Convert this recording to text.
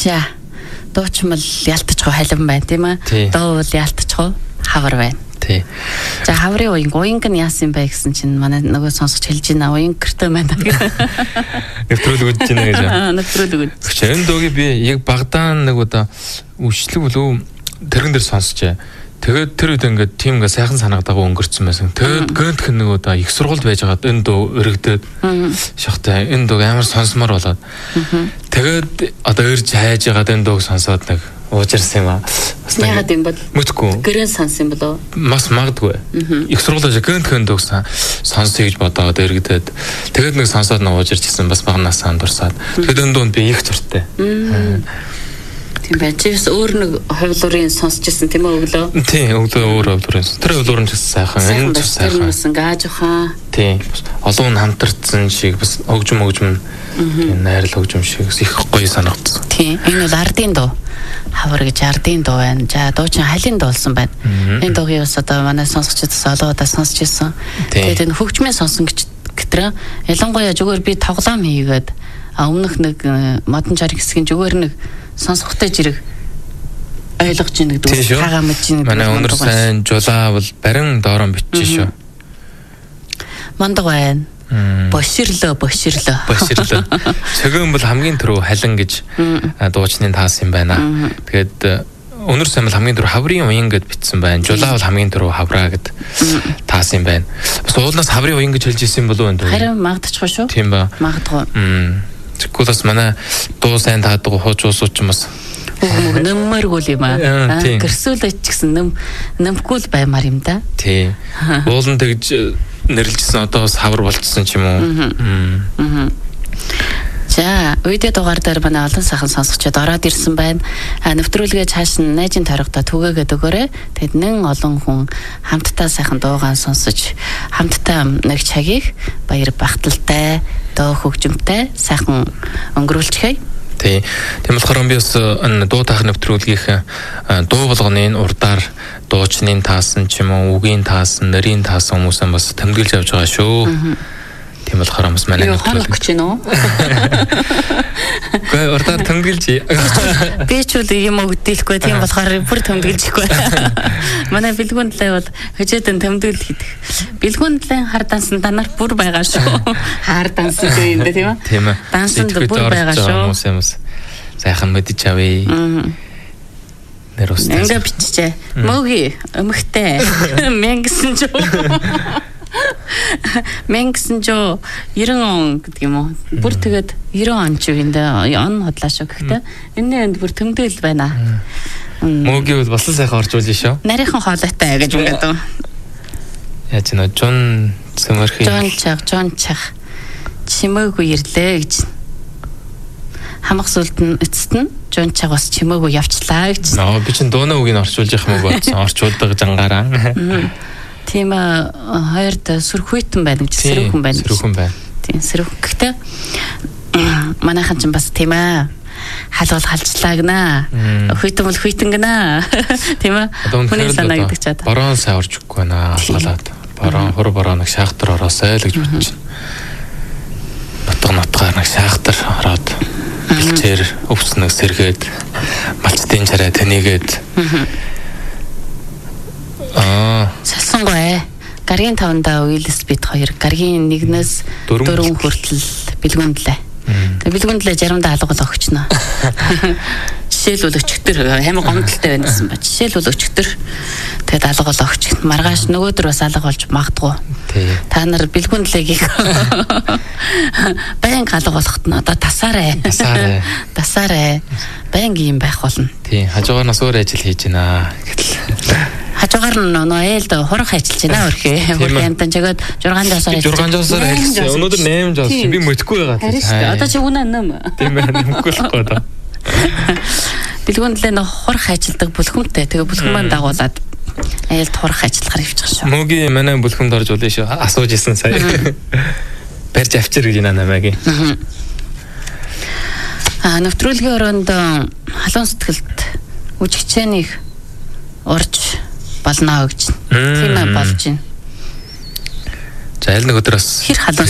За дуучмал ялтчихгүй халин байна тийм ээ. Доовол ялтчихгүй хавар байна. Тий. За хаврын уянг нь яасан бэ гэсэн чинь манай нөгөө сонсогч хэлж байна. Уянгэртэй байна. Нэвтрүүлэг үзэж байна гэж. Нэвтрүүлэг үз. Энэ дуугийг би яг багадаа нэг удаа үшлэг болов тэрэн дээр сонсчээ. Тэгээд тэр үед ингээд тийм ингээд сайхан санаагдаагаа өнгөрцөн байсан. Тэгээд гэнтх нэг удаа их сургуульд байж байгаад энэ дуу өргөдөд шахтай энэ дууг амар сонсомоор болоод. Тэгээд одоо ирж хайж байгаад энэ дууг сонсоод нэг уужирсан юм аа. Яагаад юм бол? Мэдгүй. Гэрэн сонсон болов? Мас магадгүй. Их сургуулиас гэнтхэн дууг сонсъё гэж бодоод өргөдөд. Тэгээд нэг сонсоод нэг уужирчсэн бас багнаас андурсаад. Тэгээд энэ дуунд би их зуртай. Тийм байна. Чивс өөр нэг хөвлөрийн сонсчихсан тийм ээ өглөө. Тийм, өглөө өөр хөвлөрийн. Тэр хөвлөрөн ч сайхан. Энэ ч сайхан. Сайн gaаж ухаан. Тийм. Олон хамтарсан шиг бас хөгжим тийм найрал хөгжим шиг их гоё санагдсан. Тийм. Энэ бол ардын дуу. Хавар гэж ардын дуу байна. За дуучин халин дуу болсон байна. Энэ дуугийн бас одоо манай сонсогчдоос олон удаа сонсч ирсэн. Тэгээд энэ хөгжмийн сонсон гэтэр ялангуяа зүгээр би тоглоом хийгээд өмнөх нэг модон чариг хэсгийн зүгээр нэг сонсохтой жирэг ойлгож ийн гэдэг хагаа мэдж ийн. Манай өнөр сайн жулаа бол барин доорон бичиж шүү. Мандаг байна. Боширлоо. Цогөн бол хамгийн түрүү халин гэж дуучны таас юм байна. Тэгээд өнөр сайн бол хамгийн түрүү хаврын уян гэд бичсэн байна. Жулаа бол хамгийн түрүү хавраа гэд таас юм байна. Бас уулнаас хаврын уян гэж хэлж ирсэн болов энэ. Харин магадчихгүй шүү. Тийм ба. Магадгүй. Тэгвэл бас манай дуу сайн таадаг хуучуусууд ч юм бас нэммэргүй юм аа. Гэрсүүлээч гэсэн нэмхгүй л баймаар юм да. Тий. Уулан тэгж нэрлжсэн одоо бас хавар болчихсон ч юм уу. За, үедээ дугаар дээр манай олон сайхан сонсогчдод ороод ирсэн байна. Нэвтрүүлгээ цааш нь найзын торгодоо түгээгээд өгөөрэй. Тэгэд нэн олон хүн хамтдаа сайхан дуугаан сонсож, хамтдаа нэг цагийг баяр багталтай, дуу хөгжимтэй сайхан өнгөрүүлчихье. Тий. Тийм болохоор би бас энэ дуу таах нэвтрүүлгийнх дуу болгоны урдаар дуучны таасан ч юм уу, үгийн таасан, нэрийн таасан хүмүүсээ бас тэмдэглэж явж байгаа шүү. Тийм болохоор бас манай нэвтрүүлэг гэж байна уу? Гэ урдаар тэмдэглэж. Би ч үл юм өгдөлхгүй тийм болохоор бүр тэмдэглэхгүй. Манай бэлгүүндлээ бол хөжөөдөн тэмдэглэл хийдэг. Бэлгүүндлийн хар дансанд нар бүр байгаа шүү. Хар данс гэдэг юм да тийм үү? Тийм ээ. Дансанд бүр байгаа шүү. Хүмүүсээс сайхан мэдэж авъя. Ингээ биччихэ. Мөги өмхтэй. Мэнгсэн ч Мэнгсэн 90 он гэдэг юм уу. Бүр тэгээд 90 он ч юм да. Он хотлаа шүү. Гэхдээ энэ энд бүр тэмдэглэл байна. Мөги бол бас сайхан орчуулж шүү. Нарийнхан хоолойтой гэж үгээд. Яаж нэ Жон Цэмэрхий. Жон чаг. Чимээгүй ирлээ гэж. Хамаг сүлд нь эцэст нь Жон чаг бас чимээгүй явчлаа гэж. Би чинь дуунаа үгийг орчуулж явах юм бодсон. Орчуулдаг жангараа. Тийм хоёрд сөрхүйтэн байна гэж сөрхүн байна. Сөрхүн байна. Тийм сөрхүн. Гэхдээ манайхан ч бас тийм ээ. Халуул халжлаа гинэ. Хүйтэн бол хүйтэн гинэ. Тийм ээ. Хүний санаа гэдэг чад. Борон сайн орж өгөхгүй байна. Халаад. Борон хороо нэг шахтар ороосай л гэж бодчих. Нутгаар нэг шахтар ороод бэлчээр өвснөг сэргээд малчтын чараа тэнийгээд салсангүй. Гаргийн 5-ндаа уйлс бит 2, гаргийн 1-ээс 4 хүртэл бэлгүндлээ. Тэгээ бэлгүндлээ заримдаа алгал өгчнө. Жишээлбэл өчтөр амар гомдолтой байсан ба. Жишээлбэл өчтөр тэгээд алгал өгч. Маргааш нөгөөдөр бас алга болж магадгүй. Та нар бэлгүндлэгийг баян алга болохт нь одоо тасаарай. Баян юм байх болно. Тий, хажуугаарнаас өөр ажил хийж байна гэтэл. Хажуугаар нь нөө ээлд хурах ажиллаж байна өрхөө. Хурд амтан жагаад 6 жасаар ажилласан. Өнөөдөр 8 жас би мэдхгүй байгаа. Одоо чи үнэ нэм. Тийм ээ, нэмэхгүй л гоо. Бэлгүүндлээ нөө хурах ажилдаг бүлхэмтэй. Тэгээ бүлхэм маань дагуулад ээлд хурах ажиллахаар явчих шүү. Мөги манай бүлхэмд орж улаа шүү. Асууж исэн сая. Барьж авчир гэж намаагийн. Нэвтрүүлгийн өрөөнд халуун сэтгэлд үжигчээнийг орж болно гэж. Тийм ээ болж байна. За аль нэг өдөр бас хэр халуун